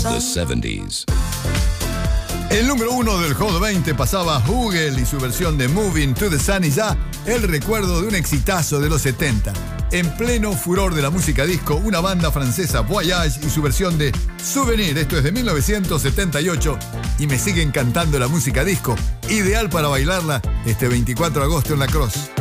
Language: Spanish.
The 70s. El número 1 del Hot 20 pasaba Hugel y su versión de Moving to the Sun, y ya el recuerdo de un exitazo de los 70. En pleno furor de la música disco, una banda francesa, Voyage, y su versión de Souvenir. Esto es de 1978 y me sigue encantando la música disco, ideal para bailarla este 24 de agosto en La Crosse.